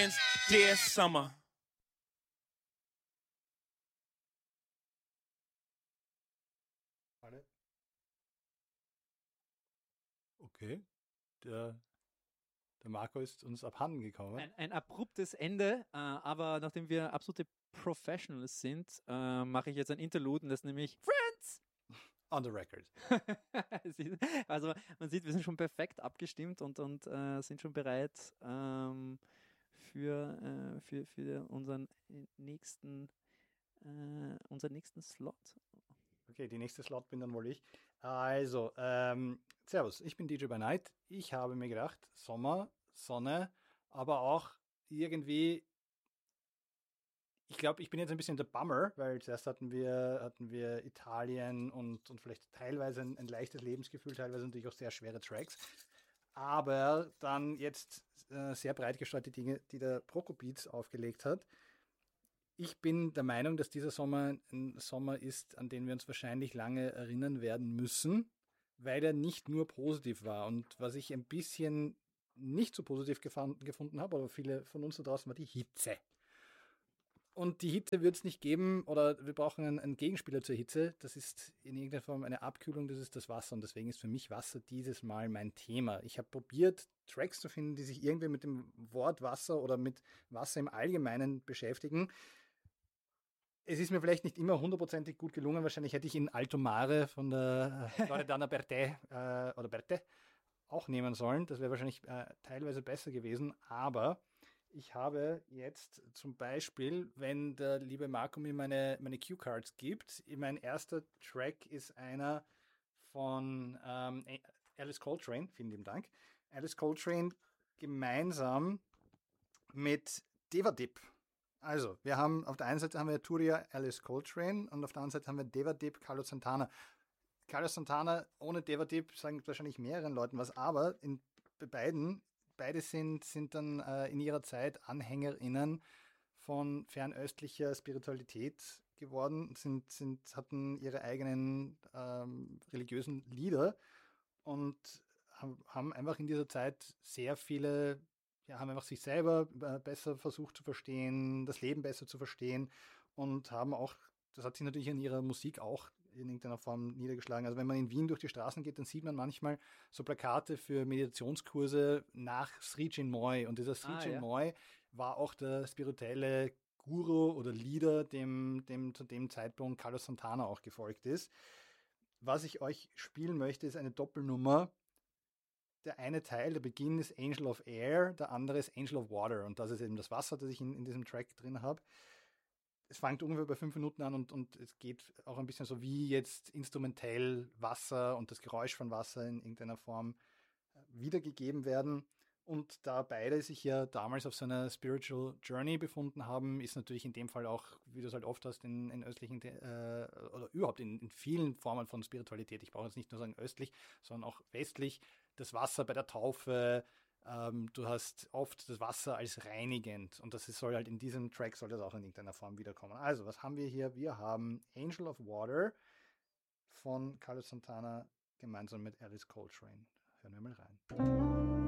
friends, dear summer. Okay, der Marco ist uns abhanden gekommen. Ein abruptes Ende, aber nachdem wir absolute Professionals sind, mache ich jetzt ein Interlude, das nämlich Friends! On the record. Also man sieht, wir sind schon perfekt abgestimmt und sind schon bereit für unseren nächsten Slot. Okay, die nächste Slot bin dann wohl ich. Also, Servus, ich bin DJ by Night. Ich habe mir gedacht, Sommer, Sonne, aber auch irgendwie, ich glaube, ich bin jetzt ein bisschen der Bummer, weil zuerst hatten wir Italien und vielleicht teilweise ein leichtes Lebensgefühl, teilweise natürlich auch sehr schwere Tracks. Aber dann jetzt sehr breit gestreute Dinge, die der Prokobeats aufgelegt hat. Ich bin der Meinung, dass dieser Sommer ein Sommer ist, an den wir uns wahrscheinlich lange erinnern werden müssen, weil er nicht nur positiv war. Und was ich ein bisschen nicht so positiv gefunden habe, aber viele von uns da draußen, war die Hitze. Und die Hitze wird es nicht geben, oder wir brauchen einen Gegenspieler zur Hitze. Das ist in irgendeiner Form eine Abkühlung, das ist das Wasser. Und deswegen ist für mich Wasser dieses Mal mein Thema. Ich habe probiert, Tracks zu finden, die sich irgendwie mit dem Wort Wasser oder mit Wasser im Allgemeinen beschäftigen. Es ist mir vielleicht nicht immer hundertprozentig gut gelungen. Wahrscheinlich hätte ich in Alto Mare von der Loredana Bertè auch nehmen sollen. Das wäre wahrscheinlich teilweise besser gewesen. Aber ich habe jetzt zum Beispiel, wenn der liebe Marco mir meine Cue-Cards gibt, mein erster Track ist einer von Alice Coltrane. Vielen lieben Dank. Alice Coltrane gemeinsam mit Devadip. Also, wir haben auf der einen Seite haben wir Turia Alice Coltrane und auf der anderen Seite haben wir Devadip Carlos Santana. Carlos Santana ohne Devadip sagen wahrscheinlich mehreren Leuten was, aber beide sind dann in ihrer Zeit AnhängerInnen von fernöstlicher Spiritualität geworden, hatten ihre eigenen religiösen Lieder und haben einfach in dieser Zeit sehr viele, ja, haben einfach sich selber besser versucht zu verstehen, das Leben besser zu verstehen und haben auch, das hat sich natürlich in ihrer Musik auch in irgendeiner Form niedergeschlagen. Also wenn man in Wien durch die Straßen geht, dann sieht man manchmal so Plakate für Meditationskurse nach Sri Chinmoy. Und dieser Sri Chinmoy war auch der spirituelle Guru oder Leader, dem zu dem Zeitpunkt Carlos Santana auch gefolgt ist. Was ich euch spielen möchte, ist eine Doppelnummer. Der eine Teil, der Beginn ist Angel of Air, der andere ist Angel of Water. Und das ist eben das Wasser, das ich in diesem Track drin habe. Es fängt ungefähr bei 5 Minuten an und es geht auch ein bisschen so, wie jetzt instrumentell Wasser und das Geräusch von Wasser in irgendeiner Form wiedergegeben werden. Und da beide sich ja damals auf so einer Spiritual Journey befunden haben, ist natürlich in dem Fall auch, wie du es halt oft hast, in östlichen oder überhaupt in vielen Formen von Spiritualität, ich brauche jetzt nicht nur sagen östlich, sondern auch westlich, das Wasser bei der Taufe, du hast oft das Wasser als reinigend und soll halt in diesem Track soll das auch in irgendeiner Form wiederkommen. Also, was haben wir hier? Wir haben Angel of Water von Carlos Santana gemeinsam mit Alice Coltrane. Hören wir mal rein.